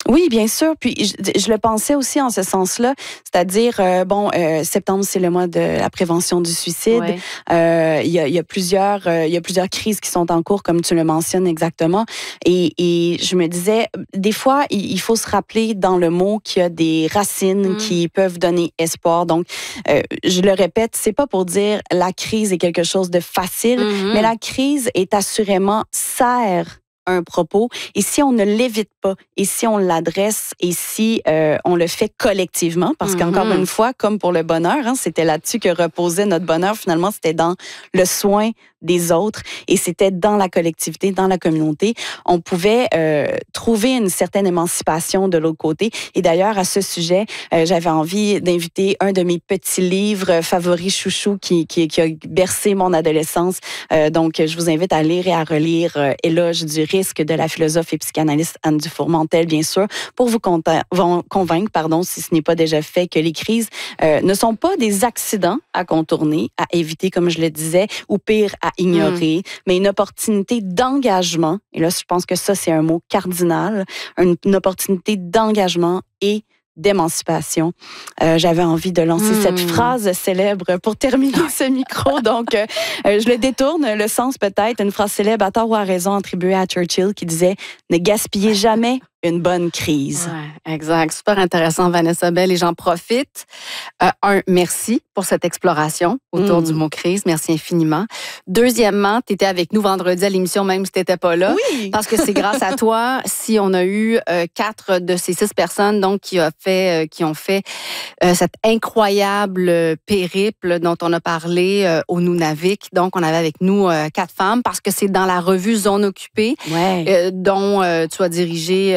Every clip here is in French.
Oui, bien sûr. Puis je le pensais aussi en ce sens-là, c'est-à-dire septembre c'est le mois de la prévention du suicide. Ouais. Il y a plusieurs crises qui sont en cours, comme tu le mentionnes exactement. Et je me disais, des fois, il faut se rappeler dans le mot qu'il y a des racines qui peuvent donner espoir. Donc, je le répète, c'est pas pour dire la crise est quelque chose de facile, mais la crise est assurément sert un propos. Et si on ne l'évite pas, et si on l'adresse, et si on le fait collectivement, parce qu'encore une fois, comme pour le bonheur, c'était là-dessus que reposait notre bonheur. Finalement, c'était dans le soin des autres et c'était dans la collectivité, dans la communauté. On pouvait trouver une certaine émancipation de l'autre côté. Et d'ailleurs, à ce sujet, j'avais envie d'inviter un de mes petits livres favoris chouchou qui a bercé mon adolescence. Donc, je vous invite à lire et à relire Éloge du risque de la philosophe et psychanalyste Anne Dufour-Montel, bien sûr, pour vous convaincre, si ce n'est pas déjà fait, que les crises ne sont pas des accidents à contourner, à éviter, comme je le disais, ou pire, à ignorer, mais une opportunité d'engagement. Et là, je pense que ça, c'est un mot cardinal, une opportunité d'engagement et d'émancipation. J'avais envie de lancer cette phrase célèbre pour terminer ce micro. Donc, je le détourne, le sens peut-être, une phrase célèbre à tort ou à raison attribuée à Churchill qui disait « Ne gaspillez jamais une bonne crise. » Ouais, exact. Super intéressant, Vanessa Bell. Et j'en profite. Merci pour cette exploration autour du mot crise. Merci infiniment. Deuxièmement, tu étais avec nous vendredi à l'émission, même si tu n'étais pas là. Oui. Parce que c'est grâce à toi si on a eu 4 de ces 6 personnes donc, qui ont fait cet incroyable périple dont on a parlé au Nunavik. Donc, on avait avec nous 4 femmes parce que c'est dans la revue Zone Occupée dont tu as dirigé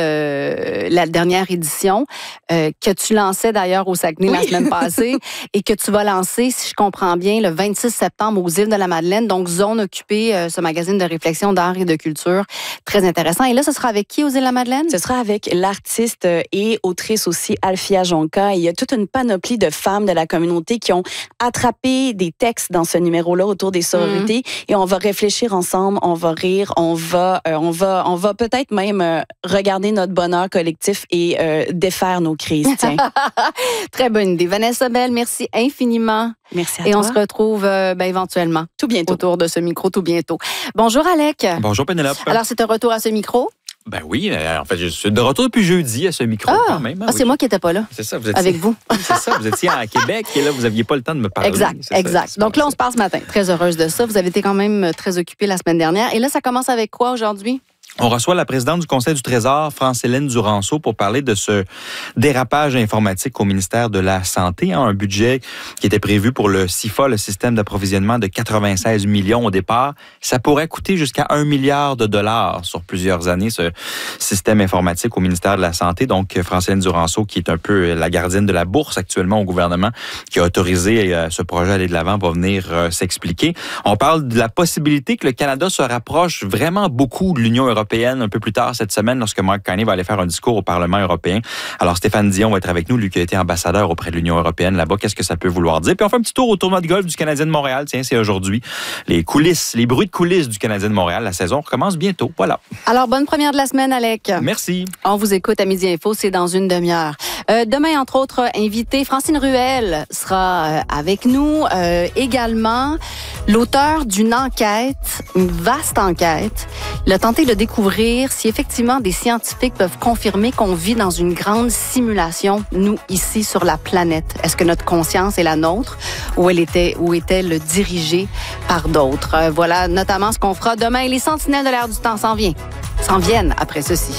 la dernière édition, que tu lançais d'ailleurs au Saguenay la semaine passée et que tu vas lancer, si je comprends bien, le 26 septembre aux Îles de la Madeleine. Donc, Zone Occupée, ce magazine de réflexion d'art et de culture. Très intéressant. Et là, ce sera avec qui aux Îles de la Madeleine? Ce sera avec l'artiste et autrice aussi Alfia Jonca. Il y a toute une panoplie de femmes de la communauté qui ont attrapé des textes dans ce numéro-là autour des sororités et on va réfléchir ensemble, on va rire, on va peut-être même regarder notre bonheur collectif et défaire nos crises. Tiens. Très bonne idée. Vanessa Bell, merci infiniment. Merci à toi. Et on se retrouve éventuellement. Tout bientôt. Autour de ce micro, tout bientôt. Bonjour, Alec. Bonjour, Pénélope. Alors, c'est un retour à ce micro? Ben oui, en fait, je suis de retour depuis jeudi à ce micro quand même. C'est moi qui n'étais pas là. C'est ça, vous étiez... Avec vous. C'est ça, vous étiez à Québec et là, vous n'aviez pas le temps de me parler. Exact. Donc là, on se parle ce matin. Très heureuse de ça. Vous avez été quand même très occupée la semaine dernière. Et là, ça commence avec quoi aujourd'hui? On reçoit la présidente du Conseil du Trésor, France-Hélène Duranceau, pour parler de ce dérapage informatique au ministère de la Santé. Un budget qui était prévu pour le SIFA, le système d'approvisionnement de 96 millions au départ. Ça pourrait coûter jusqu'à 1 milliard de dollars sur plusieurs années, ce système informatique au ministère de la Santé. Donc, France-Hélène Duranceau, qui est un peu la gardienne de la bourse actuellement au gouvernement, qui a autorisé ce projet à aller de l'avant, va venir s'expliquer. On parle de la possibilité que le Canada se rapproche vraiment beaucoup de l'Union européenne un peu plus tard cette semaine lorsque Mark Carney va aller faire un discours au Parlement européen. Alors Stéphane Dion va être avec nous, lui qui a été ambassadeur auprès de l'Union européenne là-bas. Qu'est-ce que ça peut vouloir dire? Puis on fait un petit tour au tournoi de golf du Canadien de Montréal. Tiens, c'est aujourd'hui. Les bruits de coulisses du Canadien de Montréal. La saison recommence bientôt. Voilà. Alors, bonne première de la semaine, Alec. Merci. On vous écoute à Midi Info, c'est dans une demi-heure. Demain, entre autres invités, Francine Ruel sera avec nous. Également, l'auteur d'une enquête, une vaste enquête. Il a tenté de découvrir si effectivement des scientifiques peuvent confirmer qu'on vit dans une grande simulation, nous, ici, sur la planète. Est-ce que notre conscience est la nôtre ou est-elle dirigée par d'autres? Voilà notamment ce qu'on fera demain. Et les sentinelles de l'air du temps s'en viennent après ceci.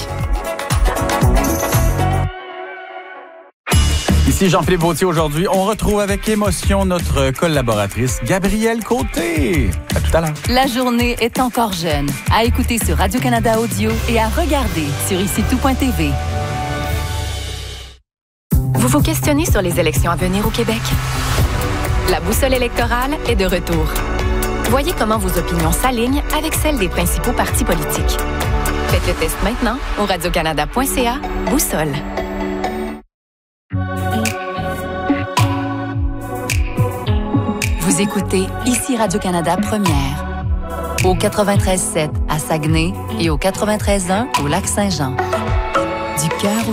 Ici Jean-Philippe Vautier. Aujourd'hui, on retrouve avec émotion notre collaboratrice Gabrielle Côté. À tout à l'heure. La journée est encore jeune. À écouter sur Radio-Canada Audio et à regarder sur ICITOU.tv. Vous vous questionnez sur les élections à venir au Québec? La boussole électorale est de retour. Voyez comment vos opinions s'alignent avec celles des principaux partis politiques. Faites le test maintenant au radiocanada.ca Boussole. Vous écoutez ici Radio-Canada Première. Au 93.7 à Saguenay et au 93.1 au Lac-Saint-Jean. Du cœur au